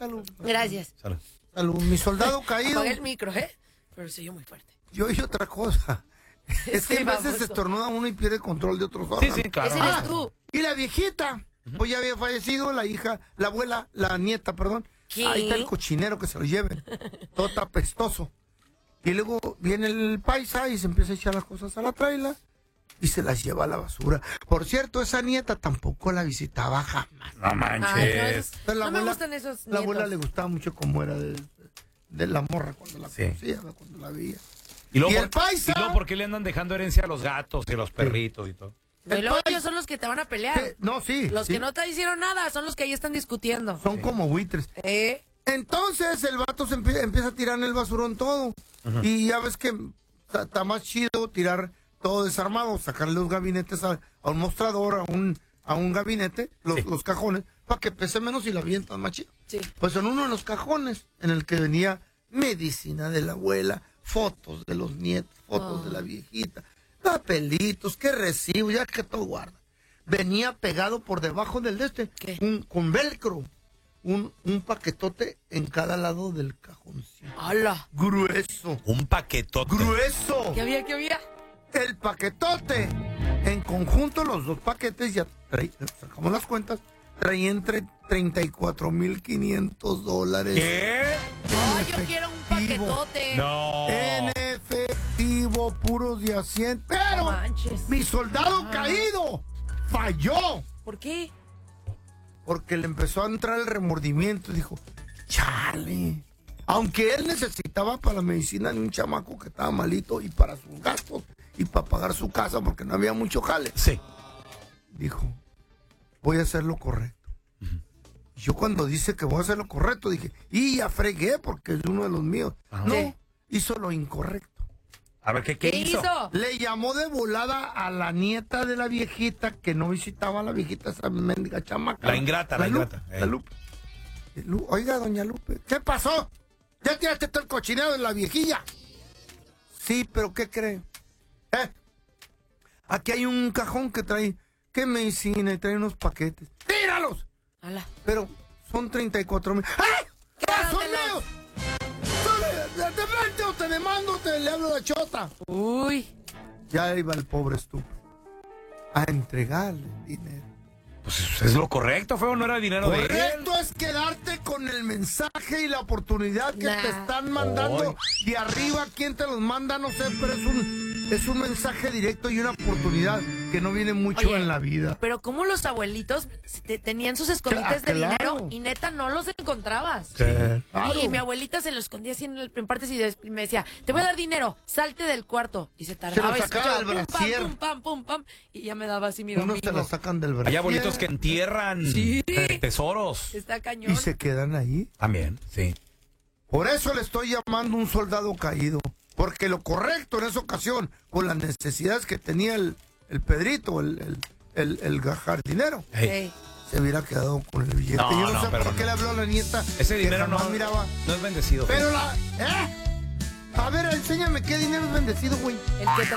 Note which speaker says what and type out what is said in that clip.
Speaker 1: Salud.
Speaker 2: Gracias.
Speaker 1: Salud. Mi soldado caído.
Speaker 2: Apagué el micro, pero se oyó muy fuerte.
Speaker 1: Yo oí otra cosa. Es que a veces se estornuda uno y pierde control de otros órganos.
Speaker 3: Sí, claro.
Speaker 2: Ese eres tú.
Speaker 1: Y la viejita, pues ya había fallecido, la hija, la abuela, la nieta, perdón.
Speaker 2: ¿Qué?
Speaker 1: Ahí está el cochinero que se lo lleven. Todo está apestoso. Y luego viene el paisa y se empieza a echar las cosas a la traila y se las lleva a la basura. Por cierto, esa nieta tampoco la visitaba jamás.
Speaker 3: No manches.
Speaker 2: Ay,
Speaker 1: Pero
Speaker 2: no me gustan esos
Speaker 1: La abuela
Speaker 2: nietos.
Speaker 1: le gustaba mucho cómo era de la morra cuando la conocía, cuando la veía.
Speaker 3: Y luego,
Speaker 1: el paisa.
Speaker 3: ¿Y luego por qué le andan dejando herencia a los gatos y a los perritos y todo?
Speaker 2: Y luego ellos son los que te van a pelear.
Speaker 1: No, sí.
Speaker 2: Los
Speaker 1: sí.
Speaker 2: que no te hicieron nada son los que ahí están discutiendo.
Speaker 1: Son como buitres. Entonces el vato se empieza a tirar en el basurón todo. Y ya ves que está más chido tirar todo desarmado, sacarle los gabinetes a un mostrador, a un gabinete, los cajones, para que pese menos y la avientan más chido.
Speaker 2: Sí.
Speaker 1: Pues en uno de los cajones en el que venía medicina de la abuela, fotos de los nietos, fotos de la viejita, papelitos, qué recibo, ya que todo guarda. Venía pegado por debajo del con velcro. Un paquetote en cada lado del cajoncito.
Speaker 2: ¡Hala!
Speaker 1: Grueso.
Speaker 3: Un paquetote.
Speaker 1: ¡Grueso!
Speaker 2: ¿Qué había? ¿Qué había?
Speaker 1: El paquetote. En conjunto, los dos paquetes, ya sacamos las cuentas, traían entre $34,500.
Speaker 3: ¿Qué?
Speaker 2: ¡Ay, yo quiero un paquetote!
Speaker 3: No.
Speaker 1: En efectivo, puros de asiento. Pero
Speaker 2: No manches.
Speaker 1: mi soldado caído falló.
Speaker 2: ¿Por qué?
Speaker 1: Porque le empezó a entrar el remordimiento. Dijo, chale. Aunque él necesitaba para la medicina de un chamaco que estaba malito y para sus gastos y para pagar su casa porque no había mucho jale.
Speaker 3: Sí.
Speaker 1: Dijo, voy a hacer lo correcto. Yo cuando dice que voy a hacer lo correcto, dije, y ya fregué porque es uno de los míos.
Speaker 3: Ajá.
Speaker 1: No,
Speaker 2: Sí.
Speaker 1: hizo lo incorrecto.
Speaker 3: A ver, ¿qué hizo?
Speaker 1: Le llamó de volada a la nieta de la viejita que no visitaba a la viejita, esa mendiga chamaca.
Speaker 3: La ingrata.
Speaker 1: La Lupe. Oiga, doña Lupe, ¿qué pasó? ¿Ya tiraste todo el cochinero de la viejilla? Sí, pero ¿qué cree? Aquí hay un cajón que trae, ¿qué medicina? Y trae unos paquetes. ¡Tíralos!
Speaker 2: ¡Hala!
Speaker 1: Pero son 34,000. ¡Ay! ¡Ah, son míos! ¡Te vendo, te demando, te le hablo de chota!
Speaker 2: ¡Uy!
Speaker 1: Ya iba el pobre estúpido a entregarle dinero.
Speaker 3: Pues es lo correcto, feo, no era dinero de él.
Speaker 1: Correcto es quedarte con el mensaje y la oportunidad que te están mandando de arriba. ¿Quién te los manda? No sé, pero es un mensaje directo y una oportunidad que no viene mucho en la vida.
Speaker 2: Pero como los abuelitos tenían sus escondites de dinero y neta no los encontrabas.
Speaker 1: Sí. Claro.
Speaker 2: Y mi abuelita se lo escondía así en partes y me decía, te voy a dar dinero, salte del cuarto. Y se tardaba.
Speaker 1: Se lo sacaba del brasier.
Speaker 2: Pum, pam, pum, pam. Y ya me daba así mi
Speaker 1: Unos
Speaker 2: domingo.
Speaker 1: te lo sacan del brasier.
Speaker 3: Hay abuelitos que entierran tesoros.
Speaker 2: Está cañón.
Speaker 1: Y se quedan ahí.
Speaker 3: También, sí.
Speaker 1: Por eso le estoy llamando un soldado caído. Porque lo correcto en esa ocasión, con las necesidades que tenía el Pedrito, el jardinero,
Speaker 2: Ey.
Speaker 1: se hubiera quedado con el billete.
Speaker 3: No,
Speaker 1: Yo no
Speaker 3: no,
Speaker 1: sé
Speaker 3: pero
Speaker 1: por qué
Speaker 3: no.
Speaker 1: le habló a la nieta.
Speaker 3: Ese
Speaker 1: que
Speaker 3: dinero
Speaker 1: jamás miraba.
Speaker 3: no es bendecido.
Speaker 1: Pero a ver, enséñame qué dinero es bendecido, güey.
Speaker 2: El que